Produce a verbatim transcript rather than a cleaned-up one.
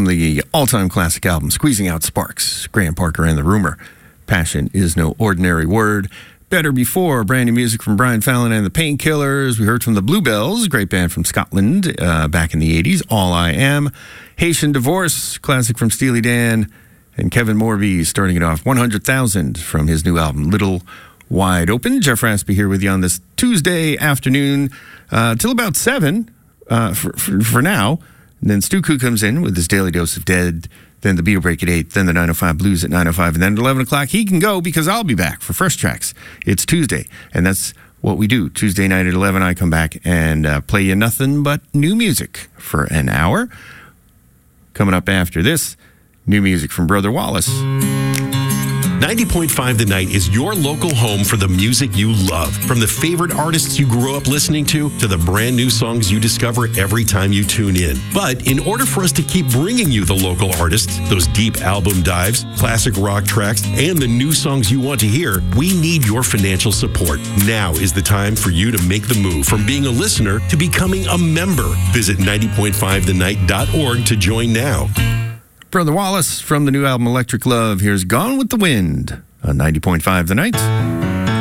the all-time classic album, Squeezing Out Sparks, Graham Parker and the Rumor. Passion is no ordinary word. Better Before, brand new music from Brian Fallon and the Painkillers. We heard from the Bluebells, a great band from Scotland uh, back in the eighties. All I Am. Haitian Divorce, classic from Steely Dan. And Kevin Morby starting it off, one hundred thousand from his new album, Little Wide Open. Jeff Raspy here with you on this Tuesday afternoon uh, till about seven uh, for, for, for now. And then Stu Koo comes in with his daily dose of Dead. Then the Beatle Break at eight, then the nine oh five Blues at nine oh five, and then at eleven o'clock he can go because I'll be back for Fresh Tracks. It's Tuesday, and that's what we do. Tuesday night at eleven, I come back and uh, play you nothing but new music for an hour. Coming up after this, new music from Brother Wallace. ninety point five The Night is your local home for the music you love. From the favorite artists you grew up listening to, to the brand new songs you discover every time you tune in. But in order for us to keep bringing you the local artists, those deep album dives, classic rock tracks, and the new songs you want to hear, we need your financial support. Now is the time for you to make the move from being a listener to becoming a member. Visit ninety point five the night dot org to join now. Brother Wallace from the new album Electric Love. Here's Gone with the Wind on ninety point five The Night.